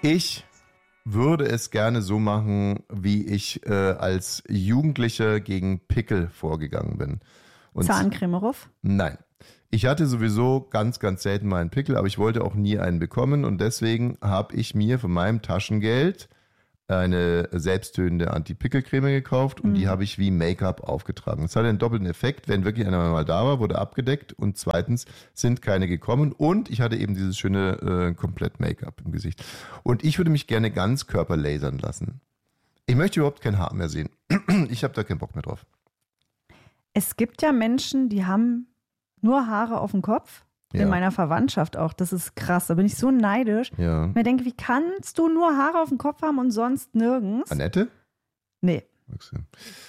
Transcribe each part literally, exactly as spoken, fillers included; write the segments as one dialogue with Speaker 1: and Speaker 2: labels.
Speaker 1: Ich würde es gerne so machen, wie ich äh, als Jugendlicher gegen Pickel vorgegangen bin. Und
Speaker 2: Zahncreme rauf?
Speaker 1: Nein. Ich hatte sowieso ganz, ganz selten mal einen Pickel, aber ich wollte auch nie einen bekommen und deswegen habe ich mir von meinem Taschengeld eine selbsttönende Anti-Pickel-Creme gekauft und mhm. die habe ich wie Make-up aufgetragen. Das hatte einen doppelten Effekt, wenn wirklich einer mal da war, wurde abgedeckt und zweitens sind keine gekommen und ich hatte eben dieses schöne äh, Komplett-Make-up im Gesicht. Und ich würde mich gerne ganz körperlasern lassen. Ich möchte überhaupt kein Haar mehr sehen. Ich habe da keinen Bock mehr drauf.
Speaker 2: Es gibt ja Menschen, die haben nur Haare auf dem Kopf. Ja. In meiner Verwandtschaft auch. Das ist krass. Da bin ich so neidisch.
Speaker 1: Ja.
Speaker 2: Ich mir denke, wie kannst du nur Haare auf dem Kopf haben und sonst nirgends?
Speaker 1: Annette?
Speaker 2: Nee.
Speaker 1: Okay.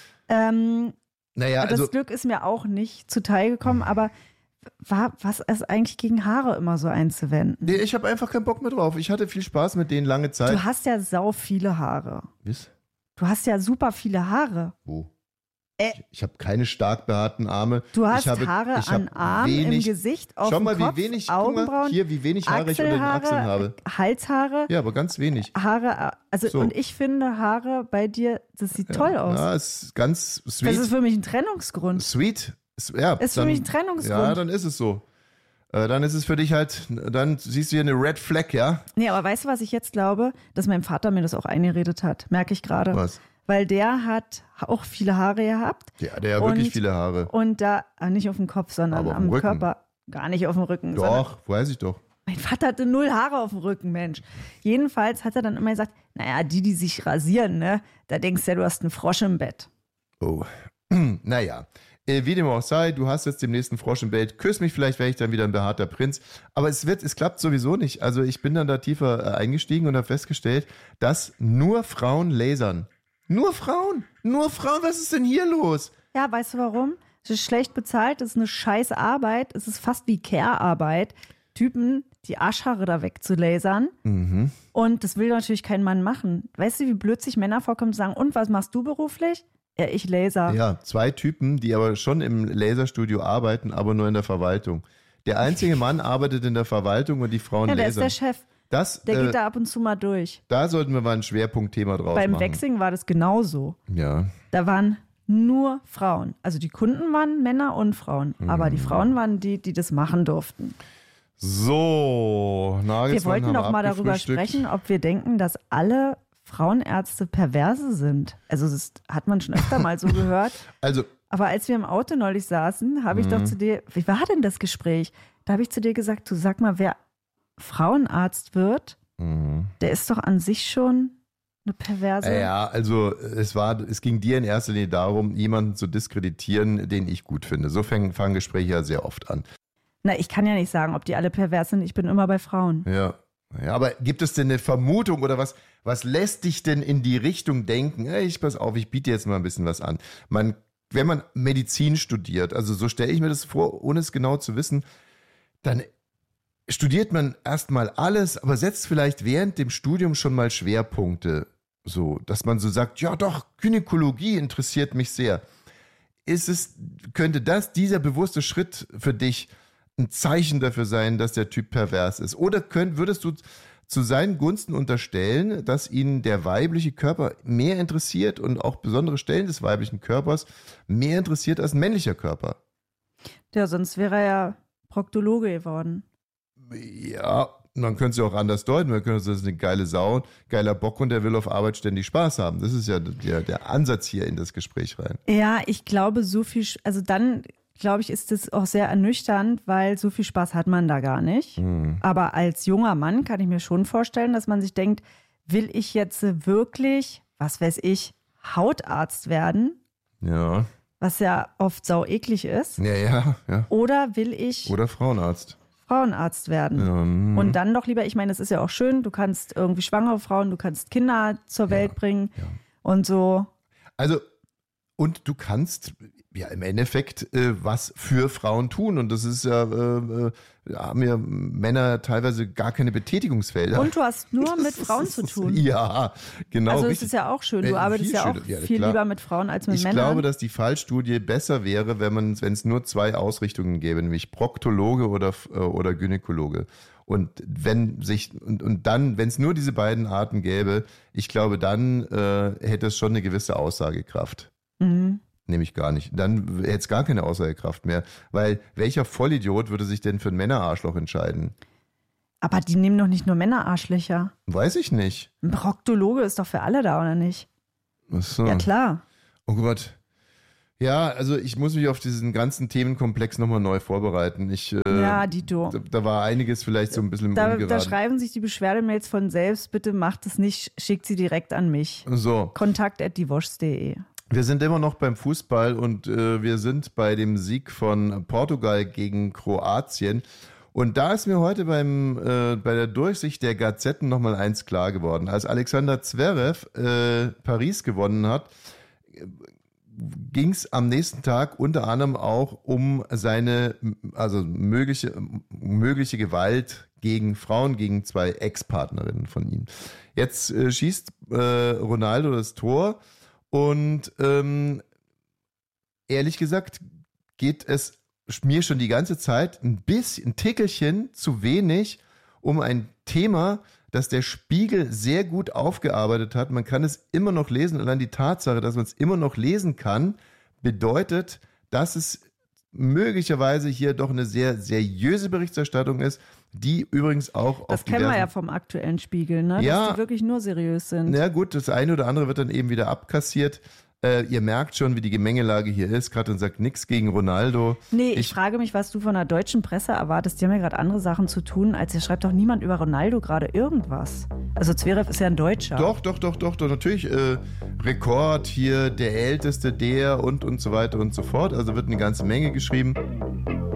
Speaker 2: Ähm,
Speaker 1: naja,
Speaker 2: das
Speaker 1: also,
Speaker 2: Glück ist mir auch nicht zuteil gekommen, aber war, was ist eigentlich gegen Haare immer so einzuwenden?
Speaker 1: Nee, ich habe einfach keinen Bock mehr drauf. Ich hatte viel Spaß mit denen lange Zeit.
Speaker 2: Du hast ja sau viele Haare.
Speaker 1: Was?
Speaker 2: Du hast ja super viele Haare.
Speaker 1: Wo?
Speaker 2: Äh,
Speaker 1: ich ich habe keine stark behaarten Arme.
Speaker 2: Du hast
Speaker 1: ich habe,
Speaker 2: Haare
Speaker 1: ich
Speaker 2: an Armen, im Gesicht, auf
Speaker 1: Schau mal,
Speaker 2: dem Kopf,
Speaker 1: wie wenig,
Speaker 2: Augenbrauen,
Speaker 1: guck mal, hier, wie wenig Haare ich unter den Achseln habe.
Speaker 2: Halshaare.
Speaker 1: Ja, aber ganz wenig.
Speaker 2: Haare, also
Speaker 1: so.
Speaker 2: Und ich finde Haare bei dir, das sieht
Speaker 1: ja,
Speaker 2: toll aus.
Speaker 1: Ja, ist ganz sweet.
Speaker 2: Das ist für mich ein Trennungsgrund.
Speaker 1: Sweet. Ja,
Speaker 2: ist
Speaker 1: dann,
Speaker 2: für mich ein Trennungsgrund.
Speaker 1: Ja, dann ist es so. Äh, dann ist es für dich halt, dann siehst du hier eine Red Flag, ja?
Speaker 2: Nee, aber weißt du, was ich jetzt glaube? Dass mein Vater mir das auch eingeredet hat. Merke ich gerade.
Speaker 1: Was?
Speaker 2: Weil der hat auch viele Haare gehabt.
Speaker 1: Ja, der hat wirklich viele Haare.
Speaker 2: Und da, nicht auf dem Kopf, sondern
Speaker 1: aber
Speaker 2: am
Speaker 1: Rücken.
Speaker 2: Körper. Gar nicht auf dem Rücken.
Speaker 1: Doch, weiß ich doch.
Speaker 2: Mein Vater hatte null Haare auf dem Rücken, Mensch. Jedenfalls hat er dann immer gesagt, naja, die, die sich rasieren, ne, da denkst du ja, du hast einen Frosch im Bett.
Speaker 1: Oh, naja. Wie dem auch sei, du hast jetzt den nächsten Frosch im Bett. Küss mich, vielleicht wäre ich dann wieder ein behaarter Prinz. Aber es wird, es klappt sowieso nicht. Also ich bin dann da tiefer eingestiegen und habe festgestellt, dass nur Frauen lasern. Nur Frauen, nur Frauen, was ist denn hier los?
Speaker 2: Ja, weißt du warum? Es ist schlecht bezahlt, es ist eine scheiß Arbeit, es ist fast wie Care-Arbeit, Typen die Arschhaare da wegzulasern.
Speaker 1: Mhm.
Speaker 2: Und das will natürlich kein Mann machen. Weißt du, wie blöd sich Männer vorkommen und sagen, und was machst du beruflich? Ja, ich laser.
Speaker 1: Ja, zwei Typen, die aber schon im Laserstudio arbeiten, aber nur in der Verwaltung. Der einzige Mann arbeitet in der Verwaltung und die Frauen
Speaker 2: ja, der
Speaker 1: lasern.
Speaker 2: ist der Chef.
Speaker 1: Das,
Speaker 2: der
Speaker 1: äh,
Speaker 2: geht da ab und zu mal durch.
Speaker 1: Da sollten wir mal ein Schwerpunktthema draus
Speaker 2: Beim
Speaker 1: machen.
Speaker 2: Beim Waxing war das genauso.
Speaker 1: Ja.
Speaker 2: Da waren nur Frauen. Also die Kunden waren Männer und Frauen. Mhm. Aber die Frauen waren die, die das machen durften.
Speaker 1: So, Nagelsmann
Speaker 2: Wir wollten
Speaker 1: haben
Speaker 2: doch mal darüber sprechen, ob wir denken, dass alle Frauenärzte perverse sind. Also das hat man schon öfter mal so gehört.
Speaker 1: Also,
Speaker 2: aber als wir im Auto neulich saßen, habe ich mhm. doch zu dir, wie war denn das Gespräch? Da habe ich zu dir gesagt, du sag mal, wer Frauenarzt wird, mhm. der ist doch an sich schon eine perverse.
Speaker 1: Ja, also es war, es ging dir in erster Linie darum, jemanden zu diskreditieren, den ich gut finde. So fangen, fangen Gespräche ja sehr oft an.
Speaker 2: Na, ich kann ja nicht sagen, ob die alle pervers sind. Ich bin immer bei Frauen.
Speaker 1: Ja. Ja, aber gibt es denn eine Vermutung oder was, was lässt dich denn in die Richtung denken? Hey, ich pass auf, ich biete jetzt mal ein bisschen was an. Man, wenn man Medizin studiert, also so stelle ich mir das vor, ohne es genau zu wissen, dann studiert man erstmal alles, aber setzt vielleicht während dem Studium schon mal Schwerpunkte, so, dass man so sagt, ja doch, Gynäkologie interessiert mich sehr. Ist es, könnte das, dieser bewusste Schritt für dich ein Zeichen dafür sein, dass der Typ pervers ist? Oder könnt, würdest du zu seinen Gunsten unterstellen, dass ihn der weibliche Körper mehr interessiert und auch besondere Stellen des weiblichen Körpers mehr interessiert als ein männlicher Körper?
Speaker 2: Ja, sonst wäre er ja Proktologe geworden.
Speaker 1: Ja, man könnte es ja auch anders deuten. Man könnte sagen, das ist eine geile Sau, geiler Bock und der will auf Arbeit ständig Spaß haben. Das ist ja der, der Ansatz hier in das Gespräch rein.
Speaker 2: Ja, ich glaube, so viel, also dann glaube ich, ist das auch sehr ernüchternd, weil so viel Spaß hat man da gar nicht. Mhm. Aber als junger Mann kann ich mir schon vorstellen, dass man sich denkt, will ich jetzt wirklich, was weiß ich, Hautarzt werden?
Speaker 1: Ja.
Speaker 2: Was ja oft sau eklig ist.
Speaker 1: Ja, ja, ja.
Speaker 2: Oder will ich...
Speaker 1: Oder Frauenarzt.
Speaker 2: Frauenarzt werden.
Speaker 1: Ja, mm.
Speaker 2: Und dann doch lieber, ich meine, es ist ja auch schön, du kannst irgendwie schwangere Frauen, du kannst Kinder zur Welt ja, bringen
Speaker 1: ja.
Speaker 2: und so.
Speaker 1: Also, und du kannst ja im Endeffekt äh, was für Frauen tun. Und das ist ja, äh, haben ja Männer teilweise gar keine Betätigungsfelder.
Speaker 2: Und du hast nur mit Frauen zu tun.
Speaker 1: Ja, genau.
Speaker 2: Also
Speaker 1: richtig.
Speaker 2: es ist ja auch schön. Du
Speaker 1: äh,
Speaker 2: arbeitest ja auch
Speaker 1: ja,
Speaker 2: viel
Speaker 1: klar.
Speaker 2: lieber mit Frauen als mit
Speaker 1: ich
Speaker 2: Männern.
Speaker 1: Ich glaube, dass die Fallstudie besser wäre, wenn man, wenn es nur zwei Ausrichtungen gäbe, nämlich Proktologe oder, oder Gynäkologe. Und wenn sich, und, und dann, wenn es nur diese beiden Arten gäbe, ich glaube, dann äh, hätte es schon eine gewisse Aussagekraft.
Speaker 2: Mhm.
Speaker 1: Nämlich gar nicht. Dann hätte es gar keine Aussagekraft mehr. Weil welcher Vollidiot würde sich denn für ein Männerarschloch entscheiden?
Speaker 2: Aber die nehmen doch nicht nur Männerarschlöcher.
Speaker 1: Weiß ich nicht.
Speaker 2: Ein Proktologe ist doch für alle da, oder nicht?
Speaker 1: Ach so.
Speaker 2: Ja, klar.
Speaker 1: Oh Gott. Ja, also ich muss mich auf diesen ganzen Themenkomplex nochmal neu vorbereiten. Ich, äh,
Speaker 2: ja, Dito.
Speaker 1: Da, da war einiges vielleicht so ein bisschen im
Speaker 2: Da,
Speaker 1: Ungeraden.
Speaker 2: da schreiben sich die Beschwerdemails von selbst. Bitte macht es nicht, schickt sie direkt an mich.
Speaker 1: So.
Speaker 2: kontakt at divosch punkt de.
Speaker 1: Wir sind immer noch beim Fußball und äh, wir sind bei dem Sieg von Portugal gegen Kroatien. Und da ist mir heute beim, äh, bei der Durchsicht der Gazetten nochmal eins klar geworden. Als Alexander Zverev äh, Paris gewonnen hat, ging es am nächsten Tag unter anderem auch um seine, also mögliche, mögliche Gewalt gegen Frauen, gegen zwei Ex-Partnerinnen von ihm. Jetzt äh, schießt äh, Ronaldo das Tor und ähm, ehrlich gesagt geht es mir schon die ganze Zeit ein bisschen, ein Tickelchen zu wenig um ein Thema, das der Spiegel sehr gut aufgearbeitet hat. Man kann es immer noch lesen. Allein die Tatsache, dass man es immer noch lesen kann, bedeutet, dass es möglicherweise hier doch eine sehr seriöse Berichterstattung ist, die übrigens auch
Speaker 2: das
Speaker 1: auf
Speaker 2: kennen wir ja vom aktuellen Spiegel, ne?
Speaker 1: Ja,
Speaker 2: dass die wirklich nur seriös sind.
Speaker 1: Na gut, das eine oder andere wird dann eben wieder abkassiert. Äh, ihr merkt schon, wie die Gemengelage hier ist. Katrin sagt nichts gegen Ronaldo.
Speaker 2: Nee, ich, ich frage mich, was du von der deutschen Presse erwartest. Die haben ja gerade andere Sachen zu tun, als hier schreibt doch niemand über Ronaldo gerade irgendwas. Also Zverev ist ja ein Deutscher.
Speaker 1: Doch, doch, doch, doch, doch. Natürlich äh, Rekord hier, der Älteste, der und und so weiter und so fort. Also wird eine ganze Menge geschrieben.